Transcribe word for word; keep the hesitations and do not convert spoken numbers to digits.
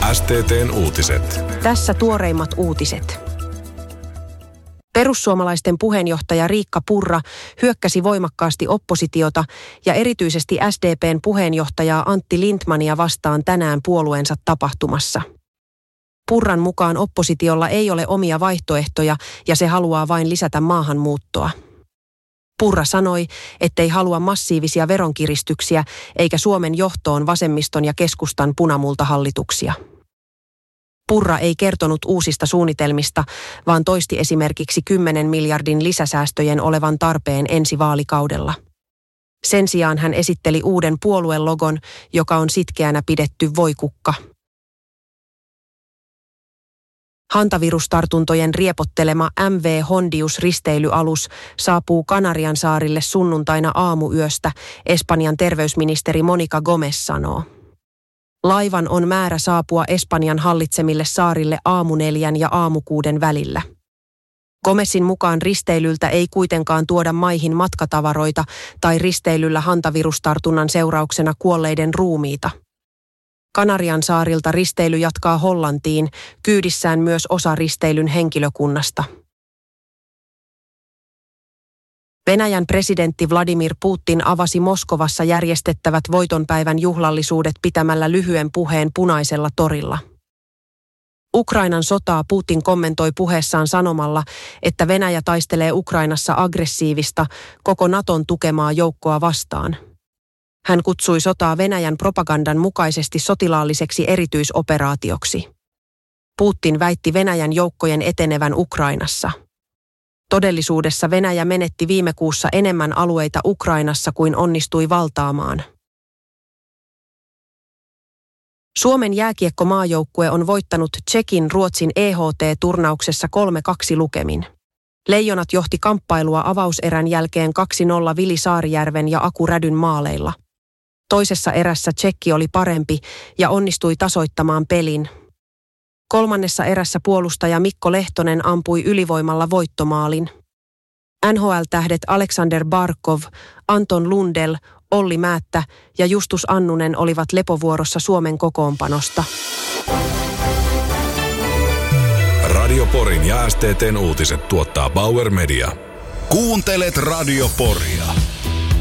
S T T:n uutiset. Tässä tuoreimmat uutiset. Perussuomalaisten puheenjohtaja Riikka Purra hyökkäsi voimakkaasti oppositiota ja erityisesti S D P:n puheenjohtajaa Antti Lindtmania vastaan tänään puolueensa tapahtumassa. Purran mukaan oppositiolla ei ole omia vaihtoehtoja ja se haluaa vain lisätä maahanmuuttoa. Purra sanoi, ettei halua massiivisia veronkiristyksiä eikä Suomen johtoon vasemmiston ja keskustan punamultahallituksia. Purra ei kertonut uusista suunnitelmista, vaan toisti esimerkiksi kymmenen miljardin lisäsäästöjen olevan tarpeen ensi vaalikaudella. Sen sijaan hän esitteli uuden puoluelogon, joka on sitkeänä pidetty voikukka. Hantavirustartuntojen riepottelema M V Hondius-risteilyalus saapuu Kanarian saarille sunnuntaina aamuyöstä, Espanjan terveysministeri Mónica Gómez sanoo. Laivan on määrä saapua Espanjan hallitsemille saarille aamuneljän ja aamukuuden välillä. Gómezin mukaan risteilyltä ei kuitenkaan tuoda maihin matkatavaroita tai risteilyllä hantavirustartunnan seurauksena kuolleiden ruumiita. Kanarian saarilta risteily jatkaa Hollantiin, kyydissään myös osa risteilyn henkilökunnasta. Venäjän presidentti Vladimir Putin avasi Moskovassa järjestettävät voitonpäivän juhlallisuudet pitämällä lyhyen puheen Punaisella torilla. Ukrainan sotaa Putin kommentoi puheessaan sanomalla, että Venäjä taistelee Ukrainassa aggressiivista, koko Naton tukemaa joukkoa vastaan. Hän kutsui sotaa Venäjän propagandan mukaisesti sotilaalliseksi erityisoperaatioksi. Putin väitti Venäjän joukkojen etenevän Ukrainassa. Todellisuudessa Venäjä menetti viime kuussa enemmän alueita Ukrainassa kuin onnistui valtaamaan. Suomen jääkiekkomaajoukkue on voittanut Tšekin Ruotsin E H T-turnauksessa kolme kaksi lukemin. Leijonat johti kamppailua avauserän jälkeen kaksi nolla Vili Saarijärven ja Aku Rädyn maaleilla. Toisessa erässä Tšekki oli parempi ja onnistui tasoittamaan pelin. Kolmannessa erässä puolustaja Mikko Lehtonen ampui ylivoimalla voittomaalin. N H L-tähdet Alexander Barkov, Anton Lundell, Olli Määttä ja Justus Annunen olivat lepovuorossa Suomen kokoonpanosta. Radio Porin ja S T T:n uutiset tuottaa Bauer Media. Kuuntelet Radio Poria.